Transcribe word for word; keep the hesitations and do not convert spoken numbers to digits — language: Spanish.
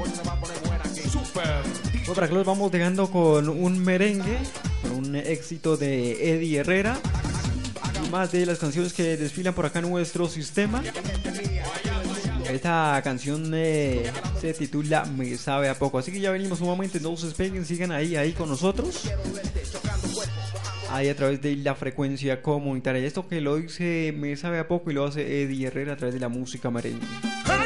Bueno, para que los vamos dejando con un merengue, con un éxito de Eddie Herrera y más de las canciones que desfilan por acá en nuestro sistema. Esta canción eh, se titula Me Sabe a Poco, así que ya venimos un momento, no se despeguen, sigan ahí, ahí con nosotros, ahí a través de la frecuencia comunitaria. Esto que lo dice Me Sabe a Poco y lo hace Eddie Herrera a través de la música merengue.